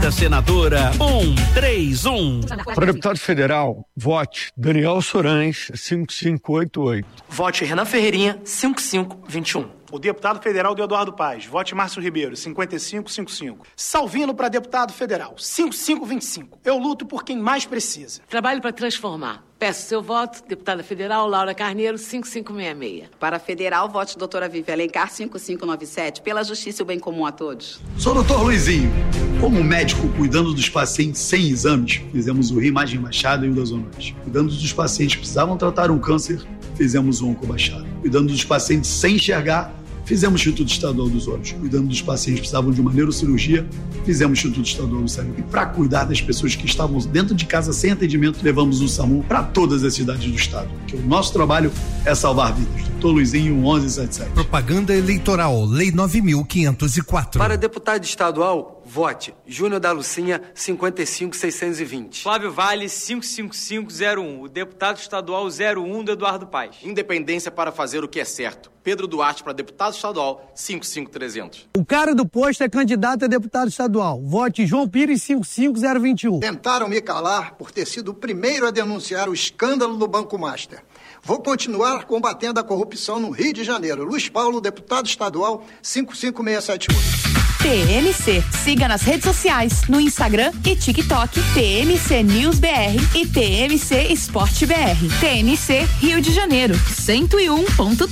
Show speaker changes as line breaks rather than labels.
Candidata a senadora 131.
Para deputado federal, vote Daniel Sorães, 5588.
Vote Renan Ferreirinha, 5521.
O deputado federal do Eduardo Paz, vote Márcio Ribeiro, 5555. Salvino para deputado federal, 5525. Eu luto por quem mais precisa.
Trabalho para transformar. Peço seu voto, deputada federal Laura Carneiro, 5566.
Para federal, vote doutora Vivi Alencar, 5597, pela justiça e o bem comum a todos.
Sou o Dr. Luizinho. Como médico cuidando dos pacientes sem exames, fizemos o Rio Imagem Baixada e o da Zona Oeste. Cuidando dos pacientes que precisavam tratar um câncer, fizemos o Onco Baixada. Cuidando dos pacientes sem enxergar, fizemos o Instituto Estadual dos Olhos. Cuidando dos pacientes que precisavam de uma neurocirurgia, fizemos o Instituto Estadual do Cérebro. E para cuidar das pessoas que estavam dentro de casa sem atendimento, levamos o SAMU para todas as cidades do estado. Porque o nosso trabalho é salvar vidas. Doutor Luizinho, 1177.
Propaganda eleitoral, Lei 9.504.
Para deputado estadual, vote Júnior da Lucinha, 55620.
Flávio Vale, 55501. O deputado estadual 01 do Eduardo Paz.
Independência para fazer o que é certo. Pedro Duarte para deputado estadual, 55300.
O cara do posto é candidato a deputado estadual. Vote João Pires, 55021.
Tentaram me calar por ter sido o primeiro a denunciar o escândalo do Banco Master. Vou continuar combatendo a corrupção no Rio de Janeiro. Luiz Paulo, deputado estadual, 55678.
TMC. Siga nas redes sociais, no Instagram e TikTok, TMC News BR e TMC Esporte BR. TMC Rio de Janeiro, 101.3.